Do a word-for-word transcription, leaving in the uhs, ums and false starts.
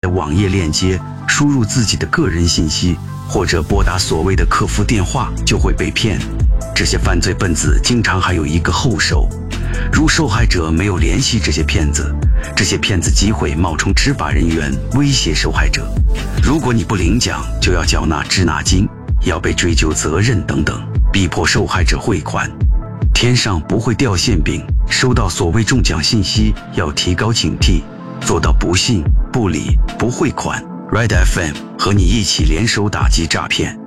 网页链接，输入自己的个人信息，或者拨打所谓的客服电话，就会被骗。这些犯罪分子经常还有一个后手，如受害者没有联系这些骗子，这些骗子机会冒充执法人员威胁受害者，如果你不领奖，就要缴纳滞纳金，要被追究责任等等，逼迫受害者汇款。天上不会掉馅饼，收到所谓中奖信息要提高警惕，做到不信、不理、不汇款。Red F M 和你一起联手打击诈骗。